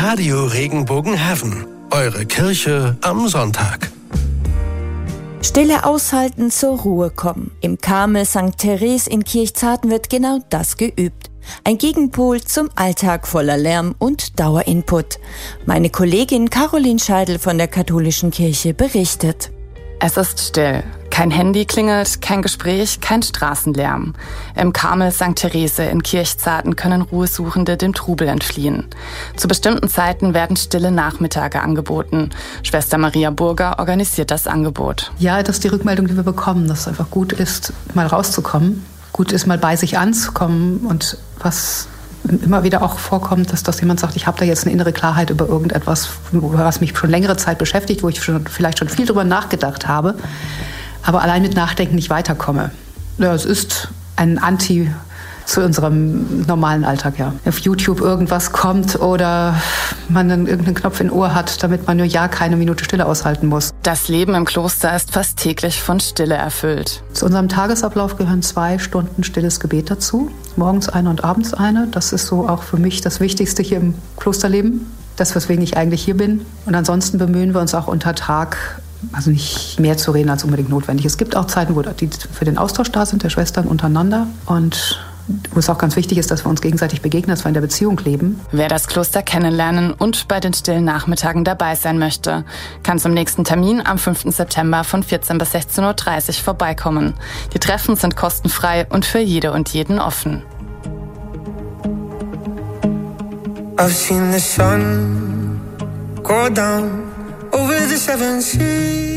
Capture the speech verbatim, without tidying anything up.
Radio Regenbogen-Heaven, eure Kirche am Sonntag. Stille aushalten, zur Ruhe kommen. Im Karmel Sankt Therese in Kirchzarten wird genau das geübt. Ein Gegenpol zum Alltag voller Lärm und Dauerinput. Meine Kollegin Caroline Scheidel von der Katholischen Kirche berichtet. Es ist still. Kein Handy klingelt, kein Gespräch, kein Straßenlärm. Im Karmel Sankt Therese in Kirchzarten können Ruhesuchende dem Trubel entfliehen. Zu bestimmten Zeiten werden stille Nachmittage angeboten. Schwester Maria Burger organisiert das Angebot. Ja, das ist die Rückmeldung, die wir bekommen, dass es einfach gut ist, mal rauszukommen. Gut ist, mal bei sich anzukommen. Und was immer wieder auch vorkommt, dass, dass jemand sagt, ich habe da jetzt eine innere Klarheit über irgendetwas, was mich schon längere Zeit beschäftigt, wo ich schon, vielleicht schon viel drüber nachgedacht habe, aber allein mit Nachdenken nicht weiterkomme. Ja, es ist ein Anti zu unserem normalen Alltag, ja. Auf YouTube irgendwas kommt oder man dann irgendeinen Knopf in Ohr hat, damit man nur ja keine Minute Stille aushalten muss. Das Leben im Kloster ist fast täglich von Stille erfüllt. Zu unserem Tagesablauf gehören zwei Stunden stilles Gebet dazu. Morgens eine und abends eine. Das ist so auch für mich das Wichtigste hier im Klosterleben. Das, weswegen ich eigentlich hier bin. Und ansonsten bemühen wir uns auch unter Tag, also nicht mehr zu reden als unbedingt notwendig. Es gibt auch Zeiten, wo die für den Austausch da sind, der Schwestern untereinander. Und wo es auch ganz wichtig ist, dass wir uns gegenseitig begegnen, dass wir in der Beziehung leben. Wer das Kloster kennenlernen und bei den stillen Nachmittagen dabei sein möchte, kann zum nächsten Termin am fünften September von vierzehn bis sechzehn Uhr dreißig vorbeikommen. Die Treffen sind kostenfrei und für jede und jeden offen. I've seen the sun go down over the seven seas.